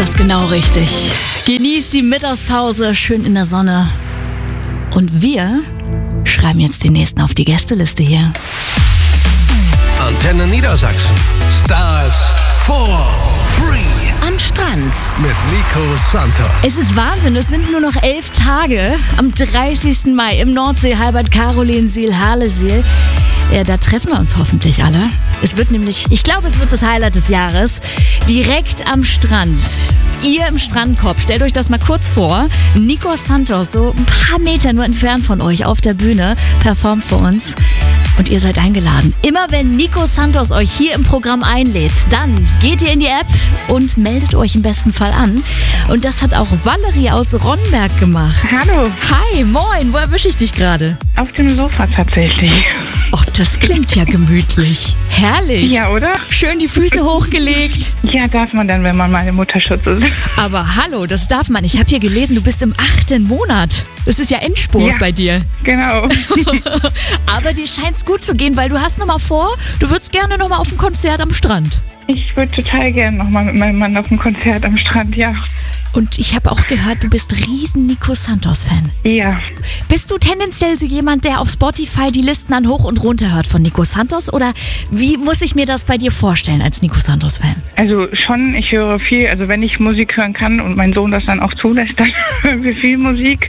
das genau richtig. Genießt die Mittagspause schön in der Sonne. Und wir schreiben jetzt den nächsten auf die Gästeliste hier. Antenne Niedersachsen. Stars for free. Am Strand. Mit Nico Santos. Es ist Wahnsinn, es sind nur noch 11 Tage. Am 30. Mai im Nordsee-Halbad Karolinsiel-Harleseel. Ja, da treffen wir uns hoffentlich alle. Es wird nämlich, ich glaube, es wird das Highlight des Jahres. Direkt am Strand. Ihr im Strandkorb, stellt euch das mal kurz vor. Nico Santos, so ein paar Meter nur entfernt von euch auf der Bühne, performt für uns. Und ihr seid eingeladen. Immer wenn Nico Santos euch hier im Programm einlädt, dann geht ihr in die App und meldet euch im besten Fall an. Und das hat auch Valerie aus Ronnberg gemacht. Hallo. Hi, moin, wo erwische ich dich gerade? Auf dem Sofa tatsächlich. Och, das klingt ja gemütlich. Herrlich. Ja, oder? Schön die Füße hochgelegt. Ja, darf man dann, wenn man mal im Mutterschutz ist. Aber hallo, das darf man. Ich habe hier gelesen, du bist im 8. Monat. Das ist ja Endspurt bei dir. Genau. Aber dir scheint es gut zu gehen, weil du hast noch mal vor, du würdest gerne noch mal auf ein Konzert am Strand. Ich würde total gerne nochmal mit meinem Mann auf ein Konzert am Strand, ja. Und ich habe auch gehört, du bist riesen Nico Santos-Fan. Ja. Bist du tendenziell so jemand, der auf Spotify die Listen an hoch und runter hört von Nico Santos? Oder wie muss ich mir das bei dir vorstellen als Nico Santos-Fan? Also schon, ich höre viel, also wenn ich Musik hören kann und mein Sohn das dann auch zulässt, dann hören wir viel Musik.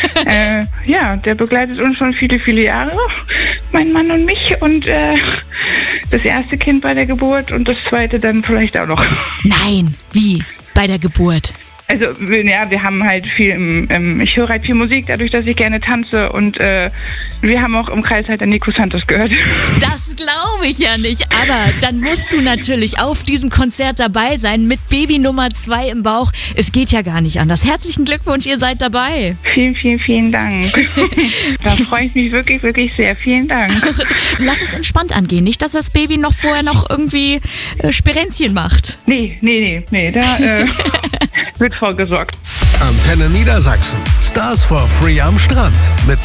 Ja, der begleitet uns schon viele, viele Jahre, mein Mann und mich. Und das erste Kind bei der Geburt und das zweite dann vielleicht auch noch. Nein, wie? Bei der Geburt? Also, ja, wir haben halt viel, ich höre halt viel Musik, dadurch, dass ich gerne tanze und wir haben auch im Kreis halt Nico Santos gehört. Das glaube ich ja nicht, aber dann musst du natürlich auf diesem Konzert dabei sein mit Baby Nummer 2 im Bauch. Es geht ja gar nicht anders. Herzlichen Glückwunsch, ihr seid dabei. Vielen, vielen, vielen Dank. Da freue ich mich wirklich, wirklich sehr. Vielen Dank. Lass es entspannt angehen, nicht, dass das Baby noch vorher noch irgendwie Sperenzchen macht. Nee, da wird vorgesorgt. Antenne Niedersachsen. Stars for free am Strand. Mit